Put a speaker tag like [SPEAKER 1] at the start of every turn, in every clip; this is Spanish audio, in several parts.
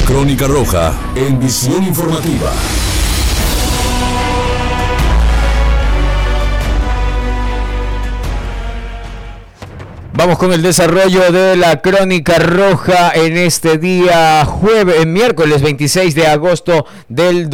[SPEAKER 1] Crónica Roja en Visión Informativa.
[SPEAKER 2] Vamos con el desarrollo de la Crónica Roja en este día miércoles 26 de agosto del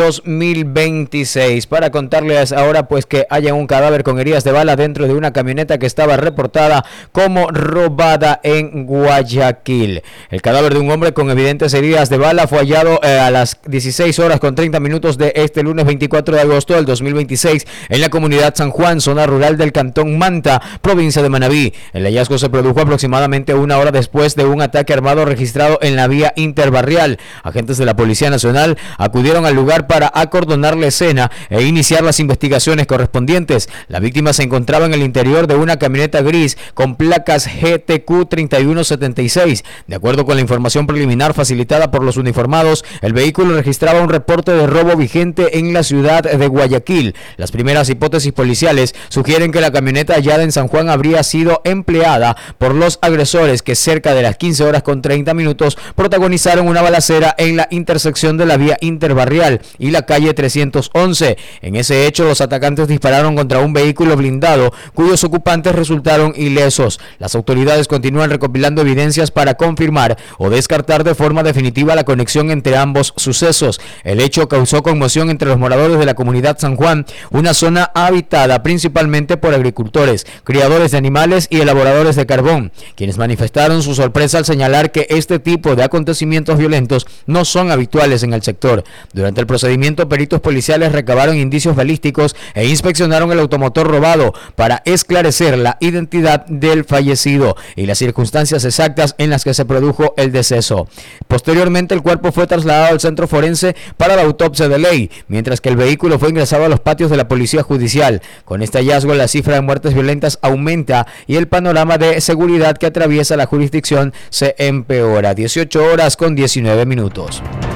[SPEAKER 2] 2026. Para contarles ahora pues que haya un cadáver con heridas de bala dentro de una camioneta que estaba reportada como robada en Guayaquil. El cadáver de un hombre con evidentes heridas de bala fue hallado a las 16 horas con 30 minutos de este lunes 24 de agosto del 2026 en la comunidad San Juan, zona rural del cantón Manta, provincia de Manabí. El hallazgo se produjo aproximadamente una hora después de un ataque armado registrado en la vía interbarrial. Agentes de la Policía Nacional acudieron al lugar para acordonar la escena e iniciar las investigaciones correspondientes. La víctima se encontraba en el interior de una camioneta gris con placas GTQ 3176. De acuerdo con la información preliminar facilitada por los uniformados, el vehículo registraba un reporte de robo vigente en la ciudad de Guayaquil. Las primeras hipótesis policiales sugieren que la camioneta hallada en San Juan habría sido empleada por los agresores que cerca de las 15 horas con 30 minutos protagonizaron una balacera en la intersección de la vía interbarrial y la calle 311. En ese hecho, los atacantes dispararon contra un vehículo blindado cuyos ocupantes resultaron ilesos. Las autoridades continúan recopilando evidencias para confirmar o descartar de forma definitiva la conexión entre ambos sucesos. El hecho causó conmoción entre los moradores de la comunidad San Juan, una zona habitada principalmente por agricultores, criadores de animales y elaboradores de carbón, quienes manifestaron su sorpresa al señalar que este tipo de acontecimientos violentos no son habituales en el sector. Durante el procedimiento, peritos policiales recabaron indicios balísticos e inspeccionaron el automotor robado para esclarecer la identidad del fallecido y las circunstancias exactas en las que se produjo el deceso. Posteriormente, el cuerpo fue trasladado al centro forense para la autopsia de ley, mientras que el vehículo fue ingresado a los patios de la Policía Judicial. Con este hallazgo, la cifra de muertes violentas aumenta y el panorama de seguridad que atraviesa la jurisdicción se empeora. 18 horas con 19 minutos.